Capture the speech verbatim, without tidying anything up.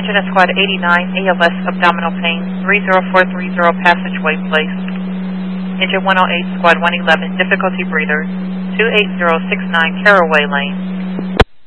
Attention at Squad eighty-nine, A L S abdominal pain, three zero four three zero Passageway Place. Engine one oh eight, Squad one eleven, difficulty breathers, two eight zero six nine Caraway Lane.